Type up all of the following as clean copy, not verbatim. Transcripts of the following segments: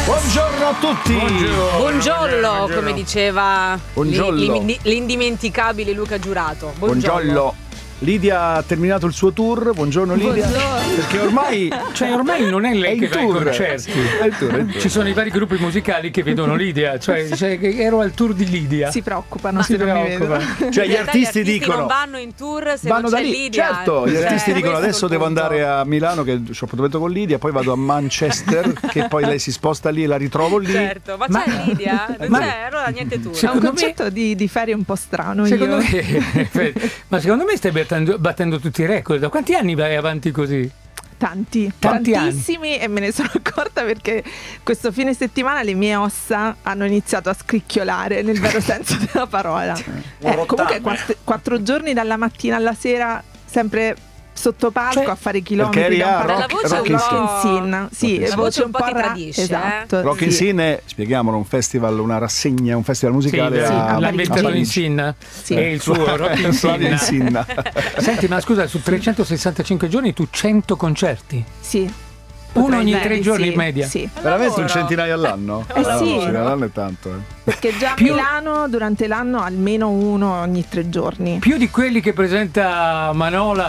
Buongiorno a tutti. Buongiorno, come diceva Buongiorno. l'indimenticabile Luca Giurato. Buongiorno. Lidia ha terminato il suo tour. Buongiorno Lidia. Buongiorno. Perché ormai non è lei è che il va ai tour. concerti. È il tour. Ci sono i vari gruppi musicali che vedono Lidia, cioè ero al tour di Lidia. Si preoccupano si se non mi vedono. preoccupa. Cioè gli artisti non dicono vanno in tour se vanno non da c'è lì. Lidia. Certo, gli artisti dicono questo adesso è il devo punto. andare a Milano che ho appuntamento con Lidia, poi vado a Manchester che poi lei si sposta lì e la ritrovo lì. Certo, ma c'è Lidia? Non c'è, allora niente tour. È un Secondo concetto di ferie un po' strano. Secondo io. ma secondo me stai battendo tutti i record. Da quanti anni vai avanti così? Tanti tantissimi, e me ne sono accorta perché questo fine settimana le mie ossa hanno iniziato a scricchiolare nel vero senso della parola. Comunque 4 giorni dalla mattina alla sera, sempre sotto palco a fare chilometri. perché eri da un a parco. La voce Rock un in po'- Scene. Sin, sì, La voce un po' ti ra- tradisce, esatto, Rock in sì. Scene, spieghiamolo, un festival, una rassegna, un festival musicale Sì, a l'ha inventato Parigi. in Sinna. Sì. E il suo Rock in Flavio in Sinna. Sinna. Senti, ma scusa, su 365 giorni tu 100 concerti? Sì. Uno ogni Potrei 3 giorni sì, in media? Sì. Veramente un Lavoro. centinaio all'anno? Eh sì. Un centinaio all'anno è tanto. Perché già a Più- Milano durante l'anno almeno uno ogni 3 giorni. Più di quelli che presenta Manola.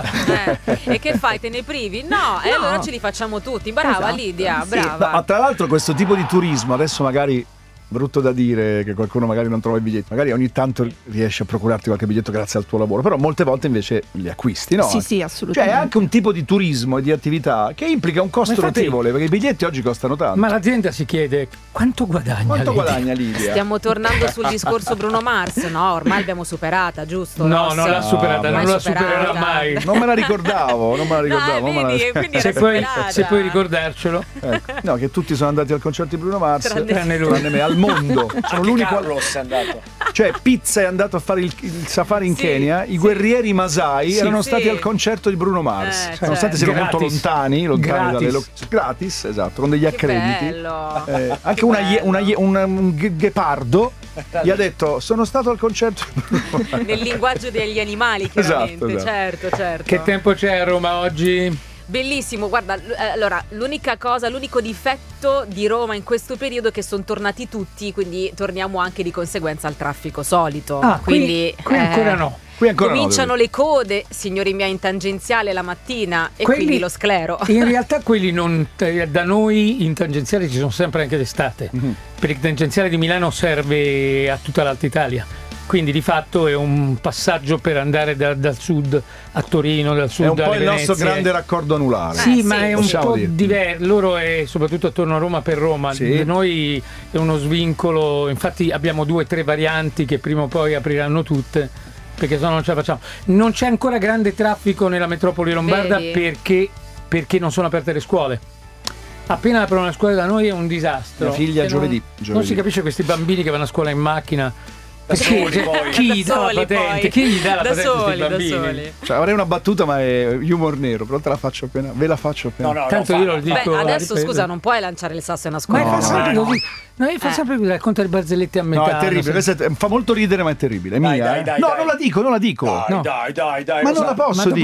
E che fai? Te ne privi? No, e allora ce li facciamo tutti. Brava Esatto, Lidia, sì. brava. Ma tra l'altro questo tipo di turismo, adesso magari brutto da dire che qualcuno magari non trova i biglietti, magari ogni tanto riesci a procurarti qualche biglietto grazie al tuo lavoro, però molte volte invece li acquisti, no? Sì, sì, Cioè assolutamente. è anche un tipo di turismo e di attività che implica un costo Ma infatti- notevole, perché i biglietti oggi costano tanto. Ma l'azienda si chiede quanto guadagna. Quanto Lidia? guadagna Lidia? Stiamo tornando sul discorso Bruno Mars, no? Ormai l'abbiamo superata, giusto? No, Ross? non l'ha superata, Ormai non la superata. supererà mai. Non me la ricordavo, non me la ricordavo. non me la- vedi, quindi Se era puoi, superata. se puoi ricordarcelo. Ecco. No, che tutti sono andati al concerto di Bruno Mars, Tranne lui. tranne me, al mondo. Sono l'unico. Carlos è andato. Cioè, Pizza è andato a fare il safari in Sì, Kenya, i sì. guerrieri Masai Sì. erano Sì. stati al concerto di Bruno Mars, certo. nonostante siano molto Gratis. lontani Gratis. dalle gratis, esatto, con degli Che accrediti. bello. Anche Che bello. un ghepardo gli ha detto: sono stato al concerto di Bruno Mars. Nel linguaggio degli animali, chiaramente. Esatto. Certo. Che tempo c'è a Roma oggi? Bellissimo, guarda, allora l'unico difetto di Roma in questo periodo è che sono tornati tutti, quindi torniamo anche di conseguenza al traffico solito. Quindi qui ancora no. Qui ancora no, cominciano le code, signori miei, in tangenziale la mattina e Quelli- quindi lo sclero. In realtà quelli non da noi in tangenziale ci sono sempre anche d'estate, perché il tangenziale di Milano serve a tutta l'Alta Italia. Quindi di fatto è un passaggio per andare dal sud a Torino, dal sud È un po' alle il nostro Venezie. grande raccordo anulare. Sì, sì, ma è un possiamo po' dire. diverso. Loro è soprattutto attorno a Roma per Roma. Sì. Da noi è uno svincolo. Infatti abbiamo 2 o 3 varianti che prima o poi apriranno tutte, perché se no non ce la facciamo. Non c'è ancora grande traffico nella metropoli lombarda Vedi? perché non sono aperte le scuole. Appena aprono le scuole da noi è un disastro. Mia figlia Che non giovedì. si capisce questi bambini che vanno a scuola in macchina. soli, poi. Chi gli Da dà la soli, patente? poi. Chi gli dà la Da patente a questi soli, da bambini? soli. Cioè, avrei una battuta, ma è humor nero, però te la faccio appena. Ve la faccio appena. No, Tanto io lo dico. Beh, adesso ripeto. scusa, non puoi lanciare il sasso in una Ma scuola. fa sempre no. così. No, fa sempre così, racconta le barzellette a metà. No, è terribile. non so. Fa molto ridere, ma è terribile. È Dai, mia. dai, dai, no, dai. non la dico. Dai, No. dai, Ma lo non la sa. posso Ma dire.